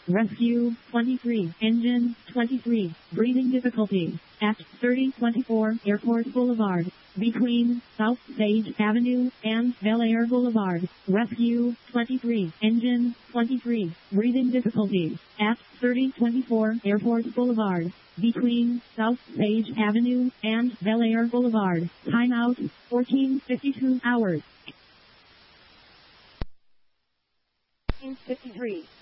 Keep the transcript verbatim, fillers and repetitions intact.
Rescue twenty-three. Engine twenty-three. Breathing difficulties at thirty twenty-four Airport Boulevard, between South Sage Avenue and Bel Air Boulevard. Rescue twenty-three. Engine twenty-three. Breathing difficulties at thirty twenty-four Airport Boulevard, between South Sage Avenue and Bel Air Boulevard. Timeout fourteen fifty-two hours. fifty-three.